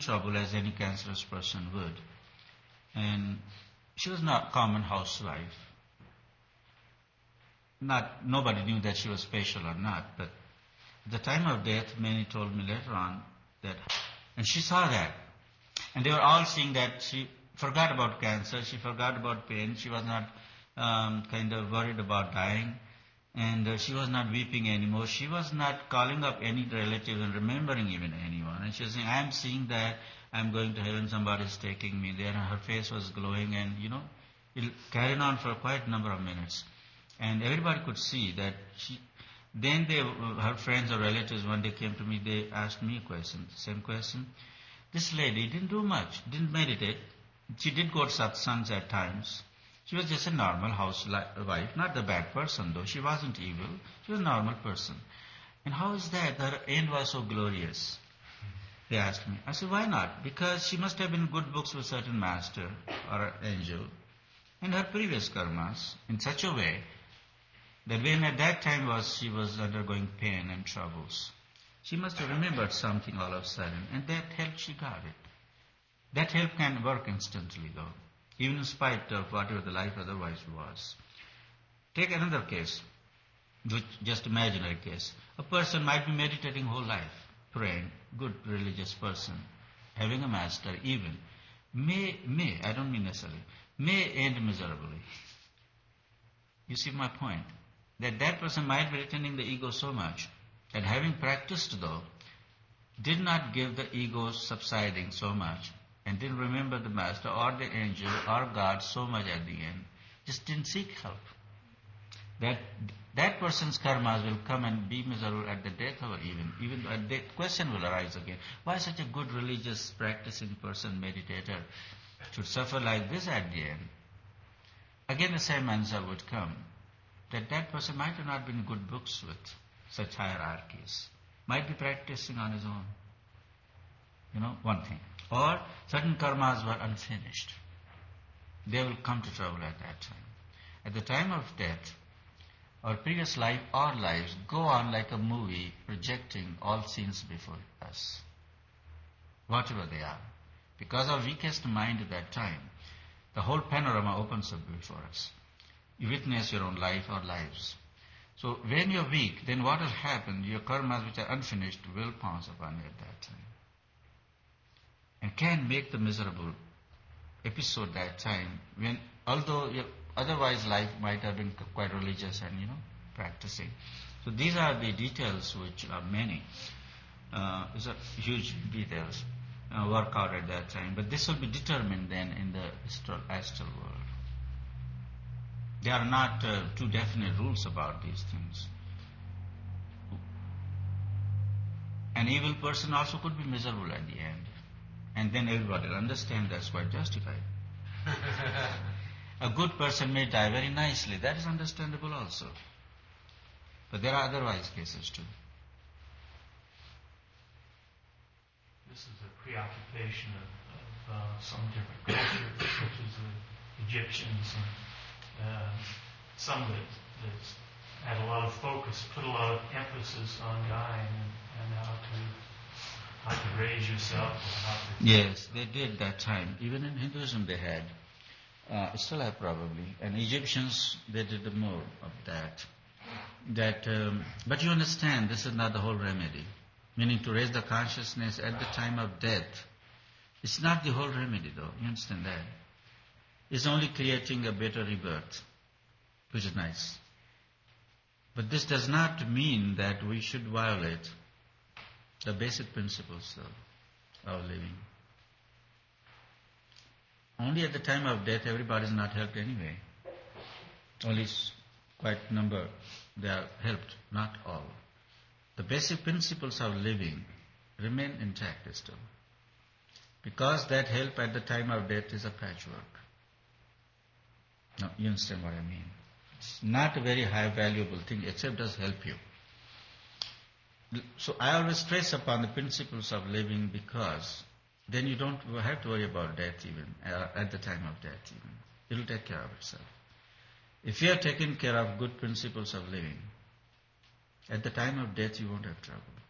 trouble as any cancerous person would. And she was not common housewife. Nobody knew that she was special or not, but at the time of death, many told me later on that, and she saw that. And they were all seeing that she forgot about cancer, she forgot about pain, she was not kind of worried about dying, and she was not weeping anymore. She was not calling up any relatives and remembering even anyone. And she was saying, I am seeing that, I am going to heaven, somebody is taking me there. And her face was glowing, and it carried on for quite a number of minutes. And everybody could see that her friends or relatives, when they came to me, they asked me a question, same question. This lady didn't do much, didn't meditate. She did go to satsangs at times. She was just a normal housewife, not the bad person though. She wasn't evil. She was a normal person. And how is that? Her end was so glorious. They asked me. I said, why not? Because she must have been good books with certain master or an angel, and her previous karmas in such a way that when at that time she was undergoing pain and troubles, she must have remembered something all of a sudden, and that help she got it. That help can work instantly though, even in spite of whatever the life otherwise was. Take another case, just imaginary case. A person might be meditating whole life, praying, good religious person, having a master even, may, I don't mean necessarily, may end miserably. You see my point? That person might be retaining the ego so much that having practiced though, did not give the ego subsiding so much and didn't remember the master or the angel or God so much at the end, just didn't seek help. That person's karmas will come and be miserable at the death or even the question will arise again. Why such a good religious practicing person, meditator, should suffer like this at the end? Again the same answer would come, that person might have not been in good books with such hierarchies, might be practicing on his own. One thing. Or certain karmas were unfinished. They will come to trouble at that time. At the time of death, our previous life or lives go on like a movie projecting all scenes before us, whatever they are. Because our weakest mind at that time, the whole panorama opens up before us. You witness your own life or lives. So when you're weak, then what will happen? Your karmas which are unfinished will pounce upon you at that time. And can make the miserable episode that time when, although your otherwise life might have been quite religious and, practicing. So these are the details which are many. These are huge details work out at that time. But this will be determined then in the astral world. There are not two definite rules about these things. An evil person also could be miserable at the end. And then everybody will understand that's quite justified. A good person may die very nicely. That is understandable also. But there are otherwise cases too. This is a preoccupation of some different cultures, such as the Egyptians and some that had a lot of focus, put a lot of emphasis on dying and how to raise yourself. Yes, they did that time. Even in Hinduism they had. Still have probably. And Egyptians, they did more of that. But you understand, this is not the whole remedy. Meaning to raise the consciousness at the time of death. It's not the whole remedy though. You understand that? It's only creating a better rebirth, which is nice. But this does not mean that we should violate the basic principles of our living. Only at the time of death, everybody is not helped anyway. Only quite a number, they are helped, not all. The basic principles of living remain intact still. Because that help at the time of death is a patchwork. Now, you understand what I mean. It's not a very high valuable thing, except does help you. So I always stress upon the principles of living because then you don't have to worry about death even, at the time of death even. It will take care of itself. If you are taking care of good principles of living, at the time of death you won't have trouble.